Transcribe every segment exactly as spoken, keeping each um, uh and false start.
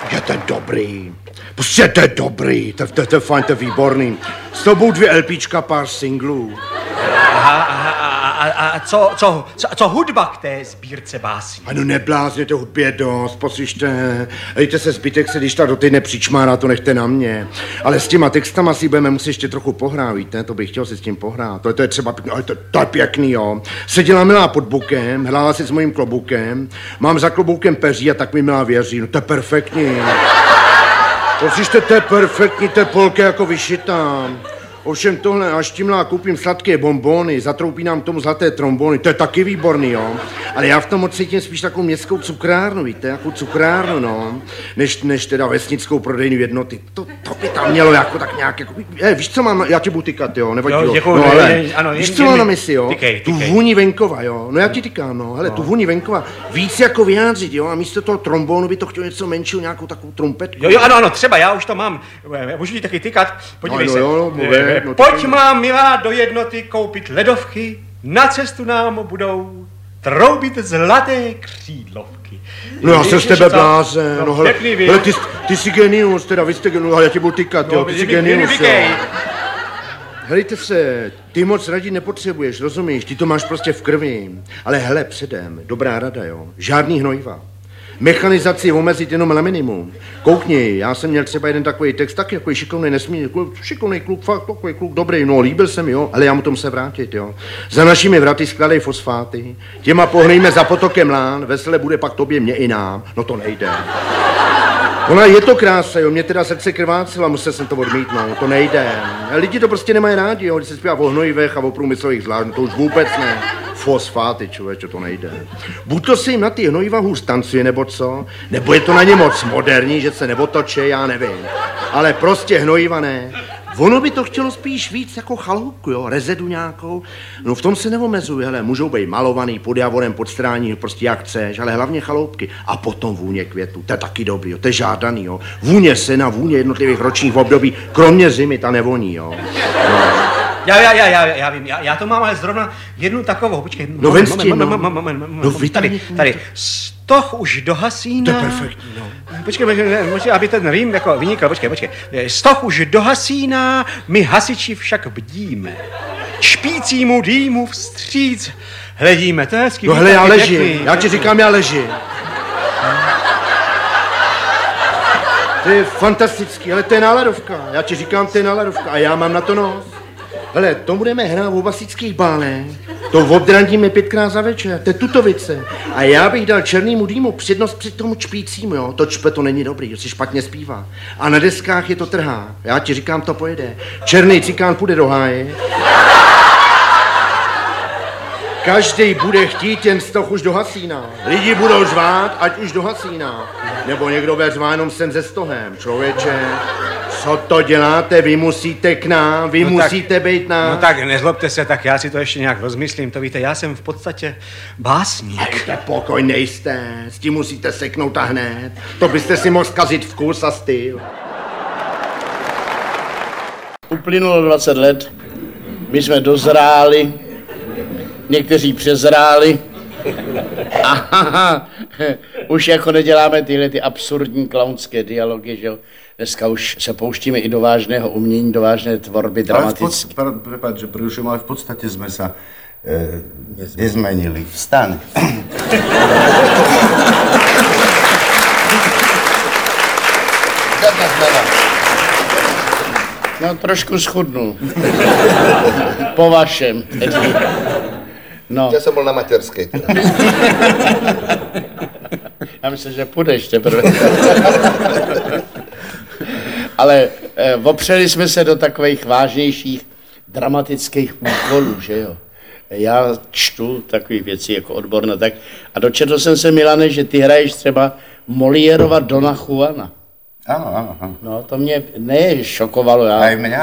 Je to dobrý. Prostě to je dobrý, to, to, to je fajn, to je výborný. S tobou dvě LPčka, pár singlů. Aha, aha, a, a, a co, co, co, co hudba k té sbírce básní? Ano, neblázněte, hudby je dost, poslyšte. Dejte se zbytek se, když tak do týdne přičmárá, to nechte na mě. Ale s těma textama si budeme muset ještě trochu pohrát, víte, to bych chtěl si s tím pohrát. To, to je třeba pěkný, ale to, to je pěkný, jo. Seděla milá pod bukem, hrála si s mojím kloboukem, mám za kloboukem peří a tak mi milá věří, no to je perfektní. Poslyšte, to je perfektní, to je polka jako vyšitá. Ovšem tohle, až tímhle koupím sladké bonbony, zatroupí nám tomu zlaté trombony, to je taky výborný, jo. Ale já v tom moc cítím spíš takovou městskou cukrárnu, víte, jako cukrárnu, no. Než, než teda vesnickou prodejnu jednoty. To, to by tam mělo jako tak nějak, jako, je, víš, co mám, já ti budu tykat, jo, nevadí, jo. Děkuju, No, ne, ale, ne, ano, víš, jen, co jen, mám na mysli, jo. Tykej, tu tykej. vůni venkova, jo. No já ti tykám, no, hele, no. tu vůni venkova víc jako vyjádřit, jo. A místo toho trombonu by to chtělo něco menšího, nějakou takovou trumpetku. Jo, jo, ano, ano, třeba, já už to mám. Můžu ti taky tykat? Podívej no, se. Jo, no, mluvé, no, Pojď má milá do jednoty koupit ledovky, na cestu nám budou troubit zlaté křídlovky. No já jsem z tebe blázen, no, no hele, pěkný, hele ty, ty jsi genius, teda vy jste genius, ale já tě budu tykat, jo, ty jsi genius, jo. Helejte se, ty moc radí nepotřebuješ, rozumíš, ty to máš prostě v krvi, ale hele předem, dobrá rada, jo, žádný hnojiva. Mechanizaci omezit jenom na minimum. Koukni, já jsem měl třeba jeden takový text, taky jako šikovnej, nesmírně, šikovnej kluk, fakt takový kluk, dobrý, no, líbil se mi, jo, ale já mu tomu se vrátit, jo. Za našimi vraty skládej fosfáty, těma pohnejme za potokem lán, vesele bude pak tobě, mě i nám, no to nejde. Ona je to krása, jo, mě teda srdce krvácela, musel jsem to odmítnout, to nejde. Lidi to prostě nemají rádi, jo, když se zpívá o hnojivech a o průmyslových zvláštních, to už vůbec ne. Fosfáty, člověče, to nejde. Buď to se jim na ty hnojiva hůř tancuje, nebo co, nebo je to na ně moc moderní, že se neotoče, já nevím. Ale prostě hnojiva ne. Ono by to chtělo spíš víc jako chaloupku, jo, rezedu nějakou. No v tom se neomezuje, hele, můžou být malovaný pod javorem, pod strání, prostě jak chceš, ale hlavně chaloupky. A potom vůně květů, to je taky dobrý, jo, to je žádaný, jo. Vůně sena, vůně jednotlivých ročních období, kromě zimy, ta nevoní, jo. No. Já, já, já, já, já vím, já, já to mám ale zrovna jednu takovou, počkej. No moment, vem s tím, moment, no. moment, moment, moment, No moment, tady, tady, stoch už dohasíná. To je perfektní, no. Počkej, počkej, aby ten rým jako vynikl, počkej, počkej. Stoch už dohasíná, my hasiči však bdíme. Špícímu dýmu vstříc hledíme, to je hezký. No hele, já ležím, já ti říkám, já ležím. To je fantastický, ale to je náladovka, já ti říkám, to je náladovka a já mám na to nos. Hele, to budeme hrát v obasických bálech, to obdrandíme pětkrát za večer, to je tutovice. A já bych dal černýmu dýmu přednost před tomu čpícímu, jo, to čpe to není dobrý, to si špatně zpívá. A na deskách je to trhá, já ti říkám, to pojede. Černý cikán půjde do háje. Každý bude chtít, jen stoch už do hasína. Lidi budou řvát, ať už do hasína. Nebo někdo bude řvát jenom sem ze stohem. Člověče, co to děláte? Vy musíte k nám, vy no musíte tak, být nám. No tak nezlobte se, tak já si to ještě nějak rozmyslím. To víte, já jsem v podstatě básník. Hejte, pokoj nejste, s tím musíte seknout a hned. To byste si mohl zkazit vkus a styl. Uplynulo dvacet let, my jsme dozráli, někteří přezráli a už jako neděláme tyhle ty absurdní klaunské dialogy, že jo. Dneska už se pouštíme i do vážného umění, do vážné tvorby dramatické. Prepáč, že prerušujem, ale v podstate sme sa e, nezmenili. Vstaň. No, trošku schudnul. Po vašem tedy. No. Já jsem byl na materské. Já myslím, že půjdeš teprve. Ale eh, opřeli jsme se do takových vážnějších dramatických úkolů, že jo. Já čtu takové věci jako odborná, tak a dočetl jsem se, Milane, že ty hraješ třeba Moliérova Dona Juana. Áno, áno, áno. No, to mě ne šokovalo, já. Aj mňa.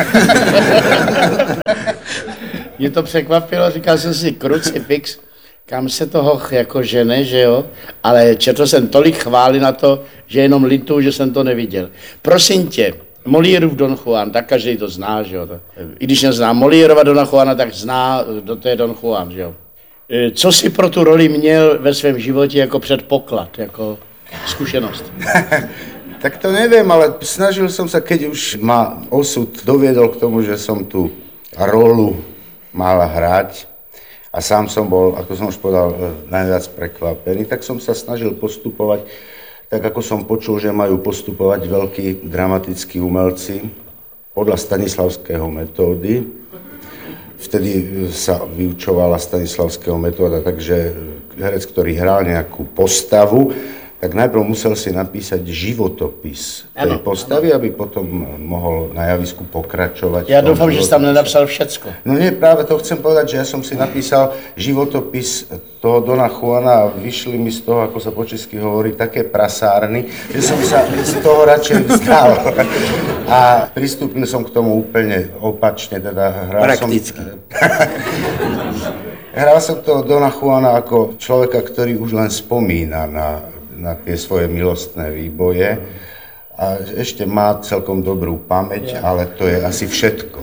Mě to překvapilo, říkal jsem si, krucifix, kam se toho jako žene, že jo, ale četl jsem tolik chvály na to, že jenom lituju, že jsem to neviděl. Prosím tě, Moliérův Don Juan, tak každý to zná, že jo. I když nezná Moliérova Dona Juana, tak zná, kdo to je Don Juan, že jo. Co jsi pro tu roli měl ve svém životě jako předpoklad, jako zkušenost? Tak to neviem, ale snažil som sa, keď už ma osud doviedol k tomu, že som tú rolu mal hrať a sám som bol, ako som už povedal, najviac prekvapený, tak som sa snažil postupovať tak, ako som počul, že majú postupovať veľkí dramatickí umelci podľa stanislavského metódy. Vtedy sa vyučovala stanislavského metóda, takže herec, ktorý hral nejakú postavu, tak najprv musel si napísať životopis tej postavy, aby potom mohol na javisku pokračovať. Ja dúfam, že si tam nenapsal všetko. No nie, práve to chcem povedať, že ja som si napísal životopis toho Dona Juana a vyšli mi z toho, ako sa po česky hovorí, také prasárny, že som sa z toho radšej vzdal. A pristúpil som k tomu úplne opačne, teda hral Prakticky. som... Hral som toho Dona Juana ako človeka, ktorý už len spomína na na tie svoje milostné výboje a ešte má celkom dobrú pamäť, ale to je asi všetko.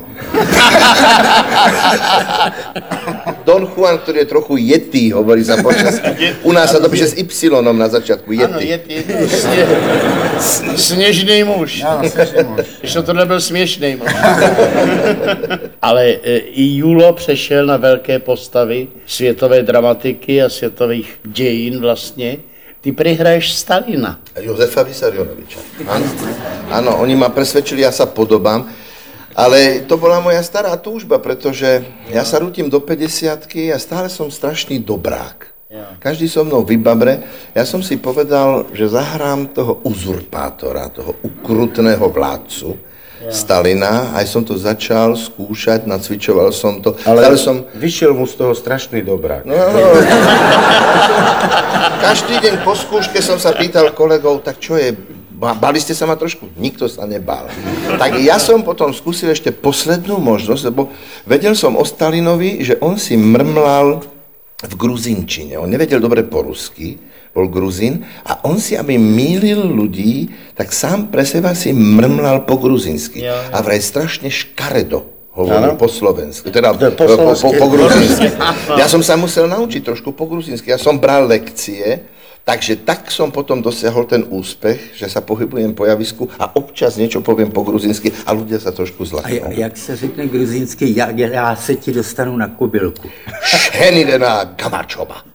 Don Juan, ktorý je trochu jetý, hovorí sa počas. U nás sa to píše s Y na začiatku, Ano, jetý. je, je, sně, sněžný muž. Áno, snežný muž. Ještě to nebyl směšný muž. Ale e, i Julo přešel na velké postavy světové dramatiky a světových dějin vlastně. Ty prihraješ Stalina. Jozefa Vysarionoviča. Áno. Áno, oni ma presvedčili, ja sa podobám. Ale to bola moja stará túžba, pretože ja sa rútim do päťdesiatky a stále som strašný dobrák. Každý so mnou vybabre. Ja som si povedal, že zahrám toho uzurpátora, toho ukrutného vládcu, Stalina, aj som to začal skúšať, nacvičoval som to. Ale som... vyšiel mu z toho strašný dobrák. No, no. Každý deň po skúške som sa pýtal kolegov, tak čo je, báli ste sa ma trošku? Nikto sa nebál. Tak ja som potom skúsil ešte poslednú možnosť, lebo vedel som o Stalinovi, že on si mrmlal v gruzinčine. On nevedel dobre po rusky, bol Gruzín a on si, aby mýlil ľudí, tak sám pre seba si mrmlal po gruzinsky. Ja, ja. A vraj strašne škaredo hovoril po slovensky, teda po, po, po, po gruzinsky. Ja som sa musel naučiť trošku po gruzinsky. Ja som bral lekcie, takže tak som potom dosiahol ten úspech, že sa pohybujem po javisku a občas niečo poviem po gruzinsky a ľudia sa trošku zlaknou. A jak se řekne gruzinsky, ja, ja se ti dostanu na kobylku? Šhenidena Gamačova.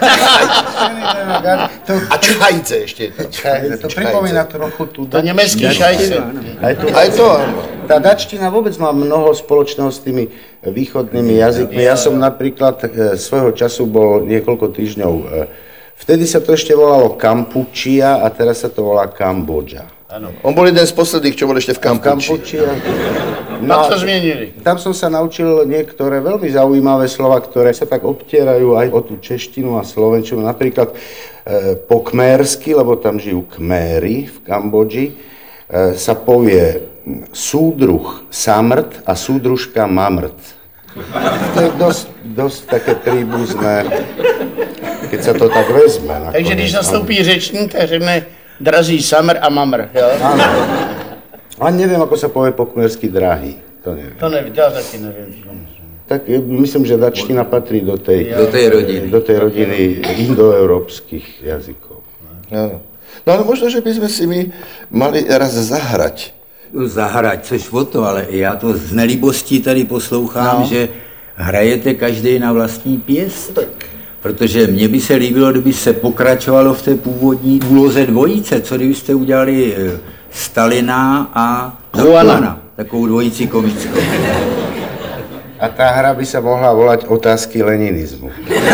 A čajce ešte. To pripomína trochu tú... To německý šajce. Aj to, Aj to, áno. Tá dačtina vôbec má mnoho spoločného s tými východnými jazykmi. Ja som napríklad e, svojho času bol niekoľko týždňov, e, vtedy sa to ešte volalo Kampučia a teraz sa to volá Kambodža. Ano. On bol jeden z posledných, čo bol ešte v Kampuči. No, to zmienili. Tam som sa naučil niektoré veľmi zaujímavé slova, ktoré sa tak obtierajú aj o tú češtinu a slovenčinu. Napríklad e, po kmérsky, lebo tam žijú kméry v Kambodži, e, sa povie súdruh samrt a súdružka mamrt. To je dosť, dosť také príbuzné, keď sa to tak vezme. Nakoniec. Takže když nastoupí řečník, tak řekne drazí samr a mamr, jo? Áno. A neviem, ako sa povie po kmersky drahý. To neviem. To nevím, ja taky nevím. Tak myslím, že dačtina patrí do tej, Do tej rodiny. do tej rodiny indoeurópskych jazykov. Áno. No ale možno, že by sme si my mali raz zahrať. Zahrať, což o to, ale já to z nelibostí tady poslouchám, No. že hrajete každý na vlastní pěst. Protože mně by se líbilo, kdyby se pokračovalo v té původní úloze dvojice, co kdybyste udělali eh, Stalina a Juana, takovou dvojici komickou. A tá hra by sa mohla volať Otázky leninizmu.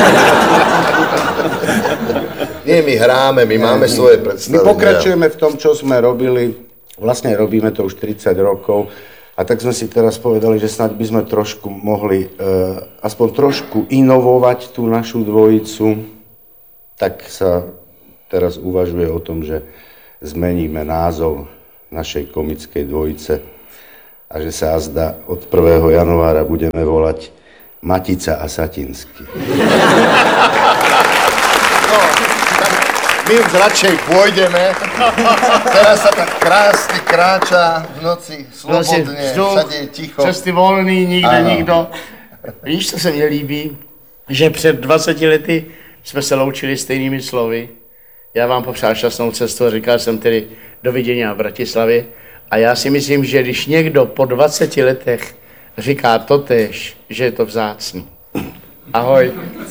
Nie, my hráme, my máme svoje My predstavy. pokračujeme v tom, čo sme robili. Vlastne robíme to už tridsať rokov. A tak sme si teraz povedali, že snáď by sme trošku mohli e, aspoň trošku inovovať tú našu dvojicu. Tak sa teraz uvažuje o tom, že zmeníme názov našej komickej dvojice a že sa azda od prvého januára budeme volať Matica a Satinsky. No, tak my už radšej pôjdeme. Teraz sa tak krásne kráča v noci, slobodne, všade je ticho. Cesty volný, nikde Ano. nikdo. Víš, co se mně líbí? Že před dvaceti lety jsme se loučili stejnými slovy. já vám popřál šťastnou cestu a říkal jsem tedy dovidění v Bratislavě. A já si myslím, že když někdo po dvaceti letech říká totéž, že je to vzácný. Ahoj.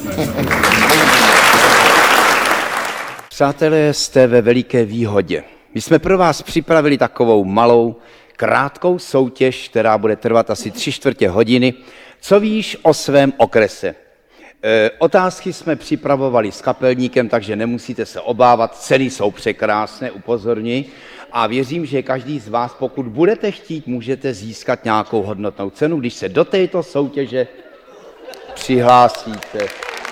Přátelé, jste ve veliké výhodě. My jsme pro vás připravili takovou malou, krátkou soutěž, která bude trvat asi tři čtvrtě hodiny. Co víš o svém okrese? E, otázky jsme připravovali s kapelníkem, takže nemusíte se obávat, ceny jsou překrásné, upozorňuji. A věřím, že každý z vás, pokud budete chtít, můžete získat nějakou hodnotnou cenu, když se do této soutěže přihlásíte.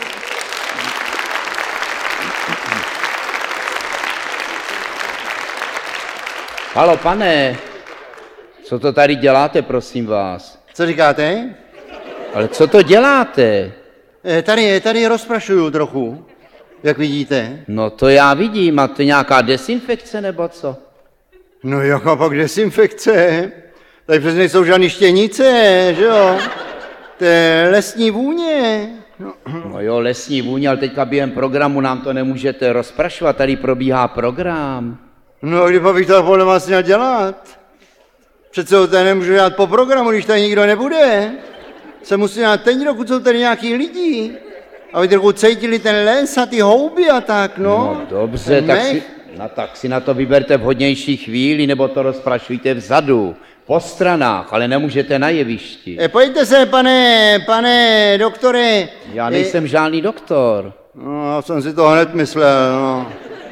Halo, pane, co to tady děláte, prosím vás? Co říkáte? Ale co to děláte? Eh, Tady, tady rozprašuju trochu, jak vidíte. No to já vidím, a to je nějaká desinfekce nebo co? No jaká pak desinfekce? Tady přes nejsou žádný štěnice, že jo? To je lesní vůně. No. No jo, lesní vůně, ale teďka během programu nám to nemůžete rozprašovat, tady probíhá program. No, kdy bych to podle vás měl dělat? Přece ho tady nemůžu dělat po programu, když tady nikdo nebude. Se musí dělat teď, dokud jsou tady nějaký lidi. Aby trochu cítili ten les a ty houby a tak, no. No dobře, Ten tak mech. si, no, tak si na to vyberte vhodnější chvíli, nebo to rozprašujte vzadu, po stranách, ale nemůžete na jevišti. E, pojďte se, pane, pane doktore. Já nejsem žádný doktor. No, já jsem si to hned myslel, no.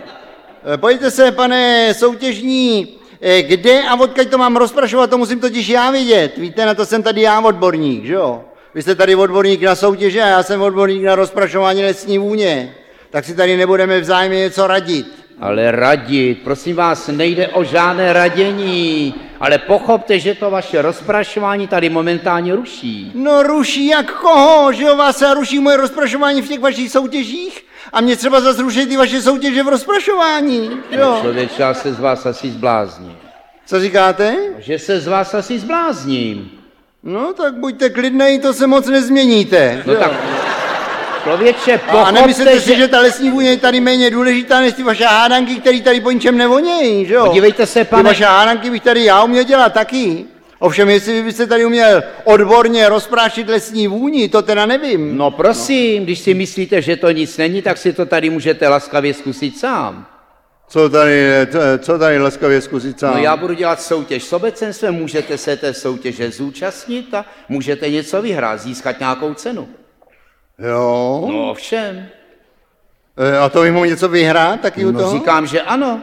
E, pojďte se, pane soutěžní, e, kde a odkud to mám rozprašovat, to musím totiž já vidět. Víte, na to jsem tady já odborník, že jo? Vy jste tady odborník na soutěže a já jsem odborník na rozprašování lesní vůně. Tak si tady nebudeme vzájemně něco radit. Ale radit, prosím vás, nejde o žádné radění, ale pochopte, že to vaše rozprašování tady momentálně ruší. No ruší jak koho, že jo, vás se ruší moje rozprašování v těch vašich soutěžích? A mě třeba zase ruší ty vaše soutěže v rozprašování, jo? Člověče, já se z vás asi zblázním. Co říkáte? Že se z vás asi zblázním. No tak buďte klidnej, to se moc nezměníte. No jo? tak, člověče, A pochopte, nemyslíte si, že... že ta lesní vůně je tady méně důležitá než ty vaše hádanky, které tady po ničem nevonějí, že jo? Podívejte se, Ty pane... vaše hádanky bych tady já uměl dělat taky. Ovšem, jestli vy byste tady uměl odborně rozprášit lesní vůni, to teda nevím. No prosím, když si myslíte, že to nic není, tak si to tady můžete laskavě zkusit sám. Co tady, co tady laskavě zkusit sám? No já budu dělat soutěž s obecenstvem, můžete se té soutěže zúčastnit a můžete něco vyhrát, získat nějakou cenu. Jo? No ovšem. E, a to bych mohl něco vyhrát taky u No toho? říkám, že ano.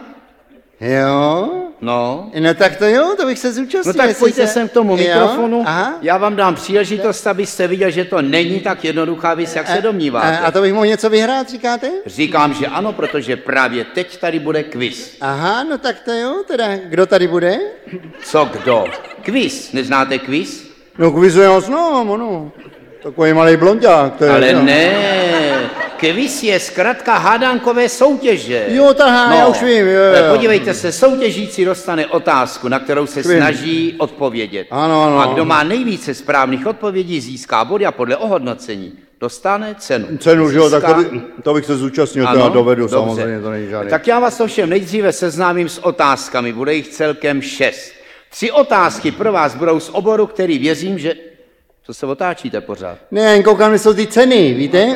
Jo? No. No tak to jo, to bych se zúčastnil. No tak jestli pojďte se... sem k tomu Jo? mikrofonu. Aha. Já vám dám příležitost, abyste viděl, že to není tak jednoduchá věc, jak se domníváte. A, a to bych mohl něco vyhrát, říkáte? Říkám, že ano, protože právě teď tady bude quiz. Aha, no tak to jo, teda kdo tady bude? Co kdo? Quiz. Neznáte quiz? No kvizu já znám, ano. Takový malý blonďák, to je. Ale jo. ne. Quiz je zkrátka hádankové soutěže. Jo, tak já už vím, jo, jo. Podívejte se, soutěžící dostane otázku, na kterou se Vím. snaží odpovědět. Ano, ano. A kdo má nejvíce správných odpovědí, získá body a podle ohodnocení dostane cenu. Cenu, že jo, tak to, Získá- by, to bych se zúčastnil, to Ano, já dovedu, dobře. samozřejmě, to není žádný. Tak já vás ovšem nejdříve seznámím s otázkami, bude jich celkem šest. Tři otázky pro vás budou z oboru, který věřím, že... Co se otáčíte pořád? Ne, jen koukám, jsou ty ceny, víte?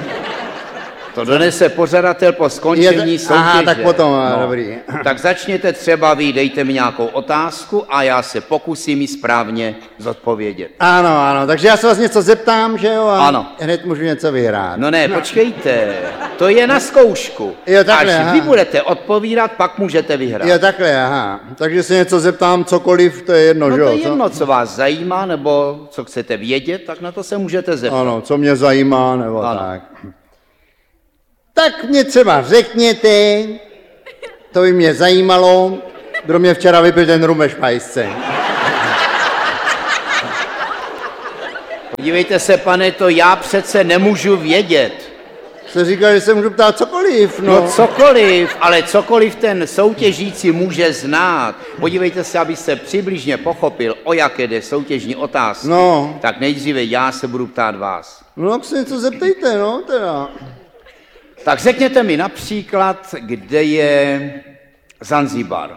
To donese pořadatel po skončení Je to- soutěže. aha, tak potom, dobrý. Tak začněte třeba vy, dejte mi nějakou otázku a já se pokusím ji správně zodpovědět. Ano, ano, takže já se vás něco zeptám, že jo? A Ano. hned můžu něco vyhrát. No ne, počkejte, to je na zkoušku. Jo, takhle, Až aha. vy budete odpovídat, pak můžete vyhrát. Jo, takhle, aha. Takže se něco zeptám, cokoliv, to je jedno, No že to jo? je jedno, co vás zajímá, nebo co chcete vědět, tak na to se můžete zeptat. Ano, co mě zajímá, nebo Ano. tak. Tak mě třeba řekněte, to by mě zajímalo, kdo mě včera vypil ten rum ve špajsce. Podívejte se, pane, to já přece nemůžu vědět. Jste říkal, že se můžu ptát cokoliv, no. No cokoliv, ale cokoliv ten soutěžící může znát. Podívejte se, abyste přibližně pochopil, o jaké jde soutěžní otázky. No. Tak nejdříve já se budu ptát vás. No, tak se něco zeptejte, no, teda. Tak řekněte mi například, kde je Zanzibar.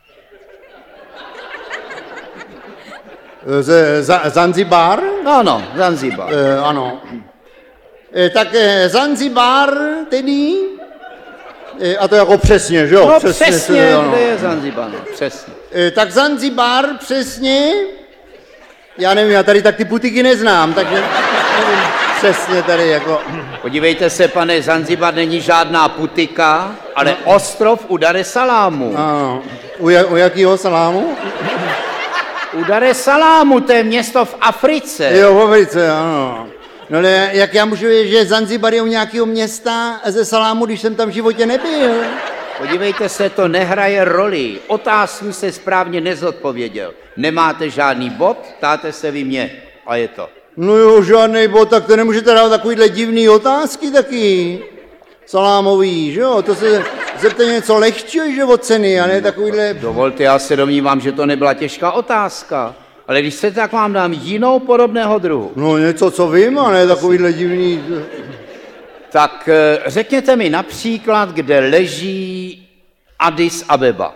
Z, za, Zanzibar? Ano, Zanzibar. E, ano. E, tak e, Zanzibar tedy? E, a to jako přesně, že jo? No přesně, přesně, to, ano. kde je Zanzibar, no, přesně. E, tak Zanzibar přesně? Já nevím, já tady tak ty putiky neznám, takže nevím přesně tady jako... Podívejte se, pane, Zanzibar není žádná putika, ale no. ostrov u Dar es Salamu. Ano. U, jak, u jakýho salámu? U Dar es Salamu, to je město v Africe. Jo, v Africe, ano. No ale jak já můžu vědět, že Zanzibar je u nějakého města ze salámu, když jsem tam v životě nebyl? Podívejte se, to nehraje roli. Otázku se správně nezodpověděl. Nemáte žádný bod, ptáte se vy mě. A je to. No jo, žádnej bod, tak to nemůžete dávat takovýhle divný otázky taky. Salámový, že jo? To se zeptej něco lehčího, že od ceny, a ne takovýhle... Dovolte, já se domnívám, že to nebyla těžká otázka. Ale když chcete, tak vám dám jinou podobného druhu. No něco, co vím, a ne takovýhle divný... Tak řekněte mi například, kde leží Addis Abeba.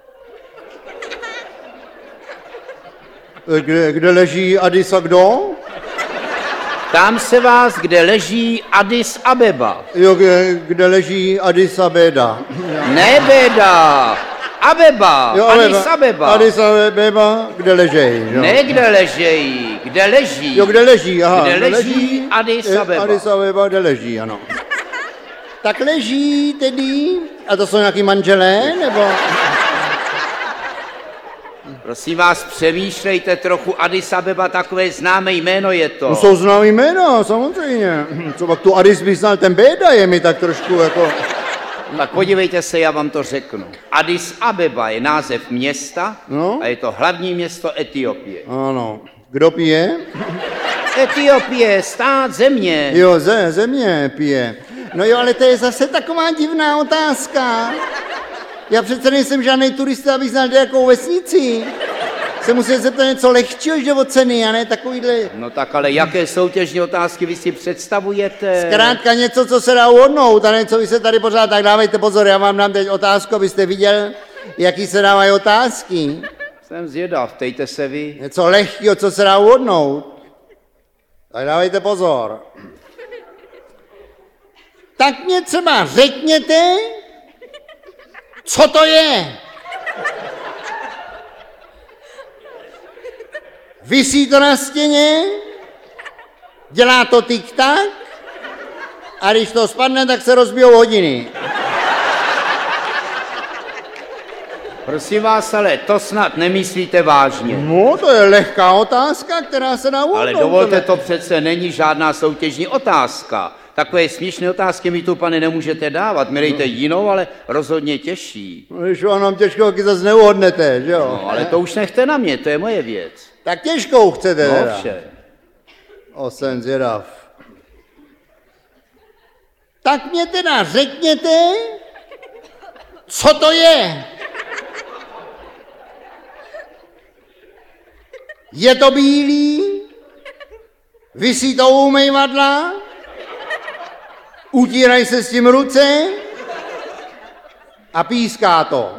Kde, kde leží Addis a kdo? Ptám se vás, kde leží Addis Abeba. Jo, kde, kde leží Addis Abeba. Ne Beda, Abeba, Jo, Addis Abeba. Addis Abeba, kde ležejí. Jo. Ne kde ležejí, kde leží. Jo, kde leží, aha. Kde leží Addis je, Abeba. Addis Abeba, kde leží, ano. Tak leží tedy, a to jsou nějaký manželé, nebo... Prosím vás, přemýšlejte trochu, Addis Abeba, takové známé jméno je to. No jsou známý jména, samozřejmě. Třeba tu Addis bych znal, ten Béda je mi tak trošku jako... Tak podívejte se, já vám to řeknu. Addis Abeba je název města no? a je to hlavní město Etiopie. Ano. Kdo pije? Etiopie, stát, země. Jo, ze, země pije. No jo, ale to je zase taková divná otázka. Já přece nejsem žádný turista, abych znal nějakou vesnici. Se musí zeptat něco lehčího, že od ceny, a ne takovýhle... No tak ale jaké soutěžní otázky vy si představujete? Zkrátka něco, co se dá uhodnout, a ne co vy se tady pořád, tak dávejte pozor, já vám dám teď otázku, abyste viděl, jaký se dávají otázky. Jsem zvědav, ptejte se vy. Něco lehkého, co se dá uhodnout. Tak dávejte pozor. Tak mě třeba řekněte, co to je? Visí to na stěně, dělá to tik-tak a když to spadne, tak se rozbijou hodiny. Prosím vás, ale to snad nemyslíte vážně. No, to je lehká otázka, která se dá uhodnout. Ale dovolte, to přece není žádná soutěžní otázka. Takové směšné otázky mi tu, pane, nemůžete dávat. My dejte jinou, ale rozhodně těžší. No, když vám nám těžkou, taky zase neuhodnete, že jo? No, ale to už nechte na mě, to je moje věc. Tak těžkou chcete No, teda. vše. O, jsem zvědav. Tak mě teda řekněte, co to je? Je to bílý? Visí to u umývadla? Utírají se s tím ruce? A píská to.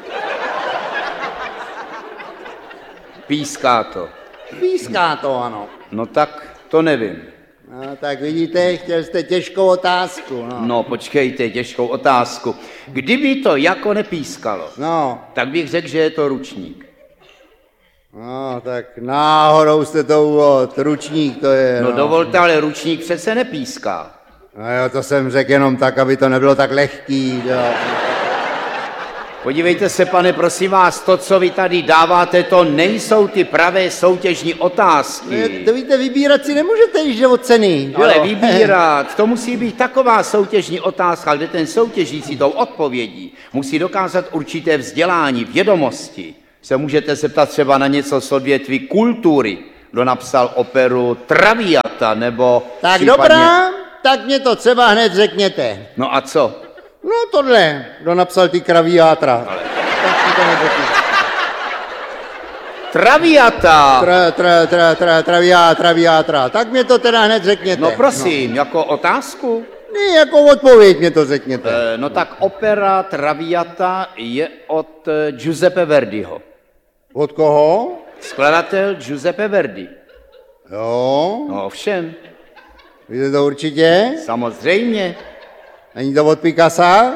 Píská to. Píská to, ano. No tak to nevím. No, tak vidíte, chtěl jste těžkou otázku. No, No počkejte, těžkou otázku. Kdyby to jako nepískalo, no, tak bych řekl, že je to ručník. no tak náhodou jste to úvod, ručník to je. No dovolte, ale ručník přece nepíská. No jo, to jsem řekl jenom tak, aby to nebylo tak lehký. Jo. Podívejte se, pane, prosím vás, to, co vy tady dáváte, to nejsou ty pravé soutěžní otázky. No, to víte, vybírat si nemůžete, když jde o ceny. Jo. Ale vybírat, to musí být taková soutěžní otázka, kde ten soutěžící tou odpovědí musí dokázat určité vzdělání, vědomosti. Se můžete zeptat třeba na něco z odvětví kultury, kdo napsal operu Traviata, nebo Tak případně... dobrá, tak mě to třeba hned řekněte. No a co? No tohle, kdo napsal ty kraviátra. Ale... Traviata! Tra, tra, tra, tra, traviá, traviátra. Tak mě to teda hned řekněte. No prosím, no. Jako otázku? Ne, jako odpověď mě to řekněte. E, no tak opera Traviata je od eh, Giuseppe Verdiho. Od koho? Skladatel Giuseppe Verdi. Jo, No ovšem, víte to určitě? samozřejmě. Není to od Picassa?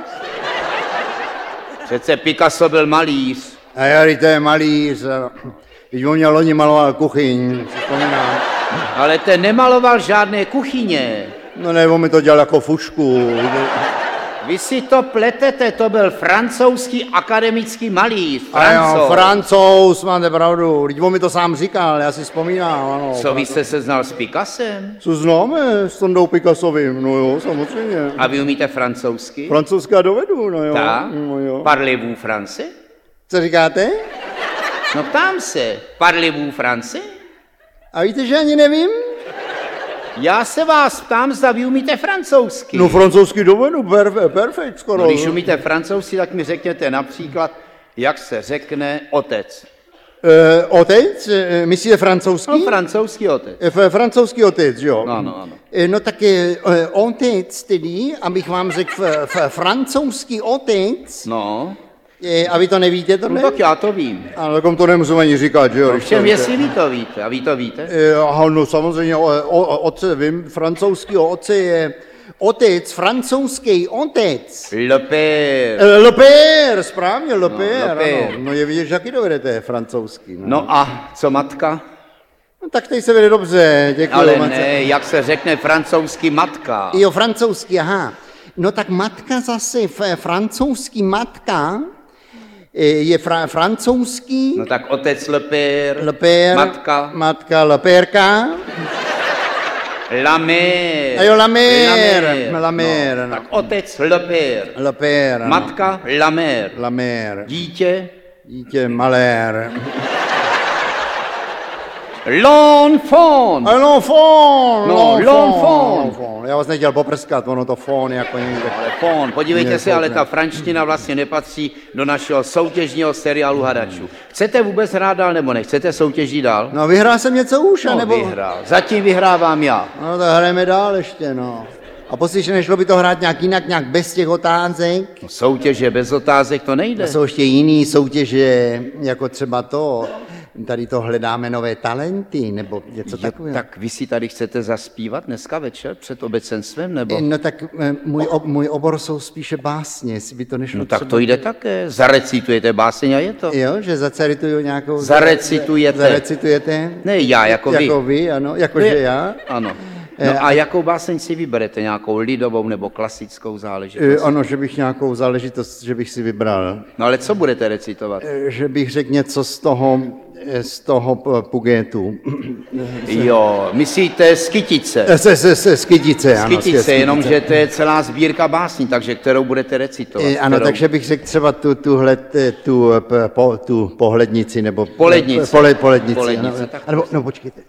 Přece Picasso byl malíř. A já, to je malíř. Když on měl loni maloval kuchyň, si vzpomínám. Ale ten nemaloval žádné kuchyně. No ne, on mi to dělal jako fušku. Vy si to pletete, to byl francouzský akademický malíř. A jo, Francouz. Francouz, máte pravdu. Teď on mi to sám říkal, já si vzpomínám, ano. Co, vy jste se znal s Picassem? Co známe s Tondou Picassovým, no jo, samozřejmě. A vy umíte francouzsky? Francouzská dovedu, no jo. Tak? No jo. Parlez-vous français? Co říkáte? No ptám se, parlez-vous français? A víte, že ani nevím? Já se vás ptám, zda vy umíte francouzsky. No francouzský dovedu, perfe, perfekt skoro. No, když umíte francouzsky, tak mi řekněte například, jak se řekne otec. E, otec, e, myslíte francouzský? No, francouzský otec. E, f- francouzský otec, jo. Ano, ano. E, no tak e, otec tedy, abych vám řekl f- f- francouzský otec, No, e, a vy to nevíte no tohle? tak já to vím. Ale takom to nemusím ani říkat, že jo? když to Ovšem, víte. jestli vy to víte, a vy to víte? E, aha, no samozřejmě, o, o, otce, vím, francouzského otce je otec, francouzský otec. Le père. E, Le père, správně, Le père, Le père. ano. No je vidět, že jaký dovedete francouzský. No. No a co matka? No, tak teď se vede dobře, děkuji. Ale matce. ne, jak se řekne francouzsky matka? Jo, francouzský, aha. No tak matka zase, f- francouzský matka e, je fra- francouzský, No tak otec le père, Le père, matka, matka Le pérka, la mère. a jo, la mère, mère. la mère, no. Tak otec le père, Le père, ano. matka la mère, La mère, dítě dítě malér. l'enfant. A l'enfant, No, l'enfant. l'enfant. Já vás nechtěl poprskat, ono to fon jako někde. Ale fon, podívejte Ne, se, ale ne. ta franština vlastně nepatří do našeho soutěžního seriálu hadačů. Chcete vůbec hrát dál nebo nechcete soutěžit dál? No vyhrál jsem něco už, No, nebo? vyhrál. Zatím vyhrávám já. No tak hrajeme dál ještě, no. A poslyš, nešlo by to hrát nějak jinak, nějak bez těch otázek? No, soutěže bez otázek to nejde. Jsou ještě jiný soutěže, jako třeba to, tady to hledáme nové talenty, nebo něco Jo, takového. tak vy si tady chcete zaspívat dneska večer před obecenstvem, nebo? No tak eh, můj, ob, můj obor jsou spíše básně, jestli by to nešlo No tak třeba... to jde také. Zarecitujete báseň a je to. Jo, že zacerituju nějakou... Zarecitujete. Zarecitujete? Ne já, jako vy. Jako vy, ano, jakože já. Ano. Eh, No a jakou báseň si vyberete? Nějakou lidovou nebo klasickou Eh, záležitost? Ano, že bych nějakou záležitost, že bych si vybral. No ale co budete recitovat? Eh, Že bych řekl něco z toho, eh, z toho p- Pugetu. Jo, myslíte z Kytice? Eh, Se, se, se, z Kytice, ano. z Kytice, Kytice. jenomže to je celá sbírka básní, takže kterou budete recitovat? Eh, Ano, kterou? takže bych řekl třeba tu, tuhle, t- tu, p- po, tu pohlednici, nebo... Polednici. Pole, polednici, Polednici, ano. tak Nebo, no počkejte,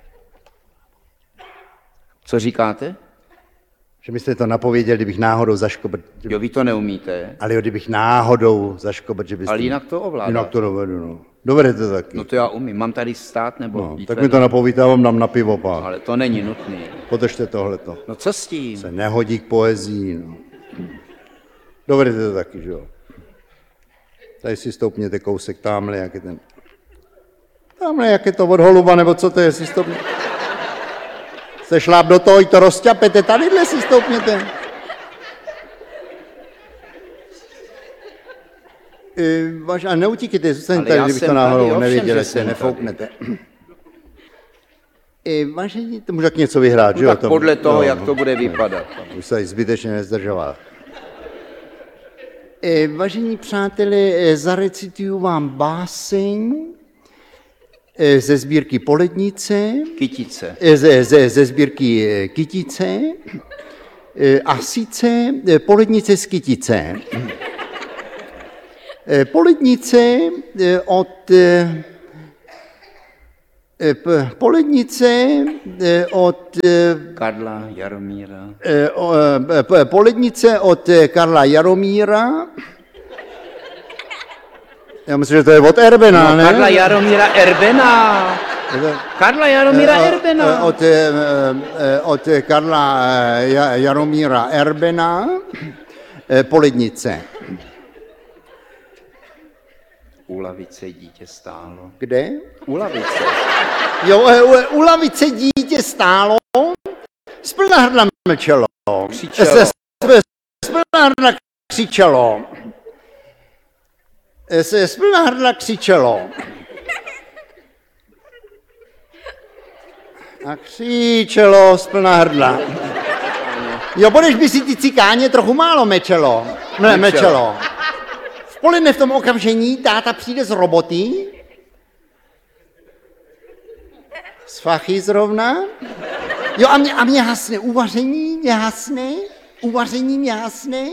Co říkáte? že byste to napověděli, kdybych náhodou zaškobrt. Jo, vy to neumíte. Ale jo, kdybych náhodou zaškobrt, že byste... Ale jinak to ovládáte. Jinak to dovedu, no. Dovedete to taky. No to já umím. Mám tady stát nebo No, jít tak vedle? mi to napovíte, já vám dám na pivo pár. Ale to není nutný. Podržte tohleto. No co s tím? Se nehodí k poezii, no. Dovedete to taky, že jo. Tady si stoupněte kousek tamhle, jak je ten... Tamhle, jak je to od holuba, nebo co to je, si stoupněte. Se šláp do toho, i to rozťapete, tadyhle si stoupněte. E, vaš, a neutíkejte, zůstaňte Ale tady, já kdybych jsem to náhodou tady, ovšem, nevěděl, že jestli jsem nefouknete. E, vážení, to může tak něco vyhrát, že No jo? tak podle toho, no, jak no. to bude vypadat. Už se zbytečně nezdržoval. E, vážení přátelé, e, zarecituju vám báseň e, ze sbírky Polednice, Kytice. e, ze, ze, ze sbírky e, Kytice, e, a sice e, Polednice z Kytice. E, Polednice e, od... E, e, p- Polednice e, od... E, Karla Jaromíra. Eh, o, eh, p- Polednice od eh, Karla Jaromíra. Já myslím, že to je od Erbena, No, ne? Karla Jaromíra Erbena. Karla Jaromíra Erbena. Od, eh, eh, od Karla eh, Ja- Jaromíra Erbena, eh, Polednice. U lavice dítě stálo. Kde? U lavice. Jo, eh, u- u lavice dítě stálo, z plná hrdla mlčelo. Křičelo. Se- se- Z plná hrdla křičelo. Eh, Se z plná hrdla křičelo. A křičelo z plná hrdla. Jo, budeš by si ty cikáně trochu málo mečelo. Ne, mečelo. V poledne v tom okamžení táta přijde z roboty. Z fachy zrovna. Jo, a mě, a mě hasne uvaření, mě hasne, uvaření mě hasne.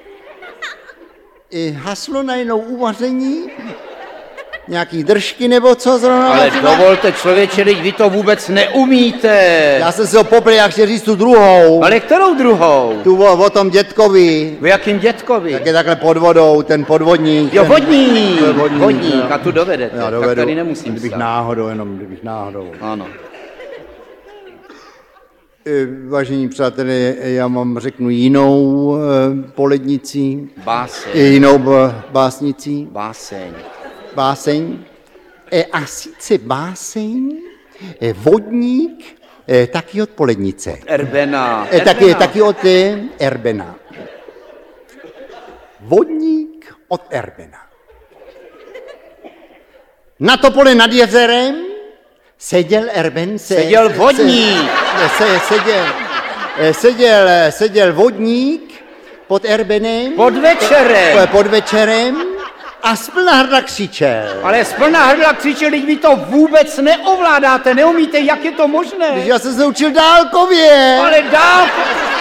I haslo najednou uvaření. Nějaký držky nebo co zrovna. Ale dovolte člověče, teď vy to vůbec neumíte. Já jsem si ho popl, jak chci říct tu druhou. Ale kterou druhou? Tu o, o tom dětkovi. V jakým dětkovi? Jak je takhle pod vodou, ten podvodník. Jo, ten- vodník, To je vodník, vodník, jo. a tu dovedete, Já tak dovedu, tady nemusím kdybych stát. náhodou, jenom kdybych náhodou. Ano. E, Vážení přátelé, já vám řeknu jinou e, polednici, Báseň, e, jinou b- básnici, báseň. báseň. E, a sice báseň, e, vodník, e, taky od polednice. Erbena. E, taky, Erbena. taky od e, Erbena. Vodník od Erbena. Na topole nad jezerem seděl Erben. Se, Seděl vodník. Se, se, seděl, eh, seděl, seděl vodník pod Erbenem. Pod večerem. Pod, pod večerem a z plná hrdla křičel. Ale z plná hrdla křičel, teď vy to vůbec neovládáte, neumíte, jak je to možné. Já jsem se učil dálkově. Ale dál,